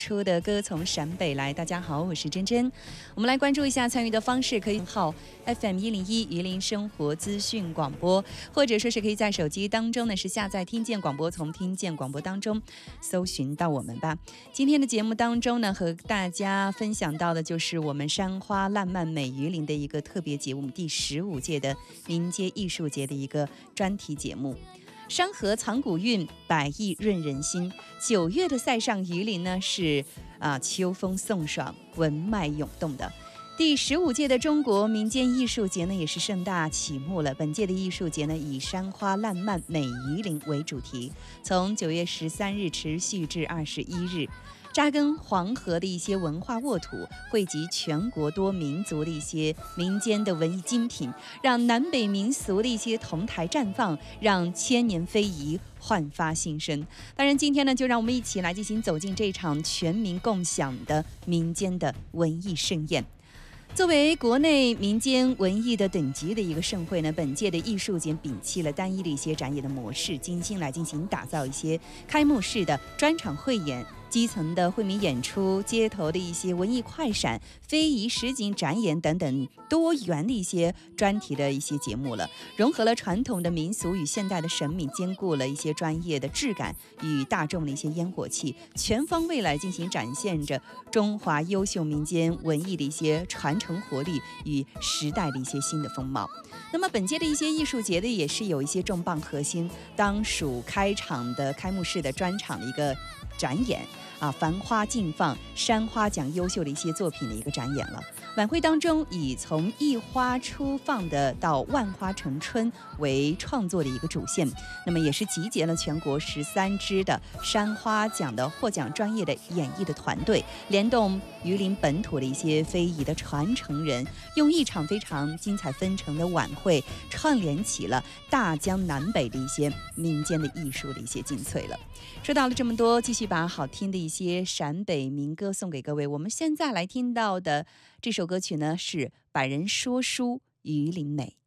出的歌从陕北来，大家好，我是珍珍。我们来关注一下参与的方式，可以号 FM101榆林生活资讯广播，或者说是可以在手机当中呢是下载听见广播，从听见广播当中搜寻到我们吧。今天的节目当中呢，和大家分享到的就是我们山花烂漫美榆林的一个特别节目，第15届的民间艺术节的一个专题节目。山河藏古韵，百艺润人心。9月的塞上榆林呢是秋风送爽，文脉涌动的。第15届的中国民间艺术节呢也是盛大启幕了。本届的艺术节呢以山花烂漫美榆林为主题，从9月13日持续至21日。扎根黄河的一些文化沃土，汇集全国多民族的一些民间的文艺精品，让南北民俗的一些同台绽放，让千年非遗焕发新生。当然今天呢，就让我们一起来进行走进这场全民共享的民间的文艺盛宴。作为国内民间文艺的等级的一个盛会呢，本届的艺术节摒弃了单一的一些展演的模式，精心来进行打造一些开幕式的专场汇演、基层的惠民演出、街头的一些文艺快闪、非遗实景展演等等多元的一些专题的一些节目了，融合了传统的民俗与现代的审美，兼顾了一些专业的质感与大众的一些烟火气，全方位来进行展现着中华优秀民间文艺的一些传承活力与时代的一些新的风貌。那么本届的一些艺术节的也是有一些重磅核心，当属开场的开幕式的专场的一个展演繁花竞放，山花奖优秀的一些作品的一个展演了。晚会当中以从一花初放的到万花成春为创作的一个主线，那么也是集结了全国13支的山花奖的获奖专业的演绎的团队，联动榆林本土的一些非遗的传承人，用一场非常精彩纷呈的晚会串联起了大江南北的一些民间的艺术的一些精粹了。说到了这么多，继续把好听的一些陕北民歌送给各位。我们现在来听到的这首歌曲呢是百人说书榆林美。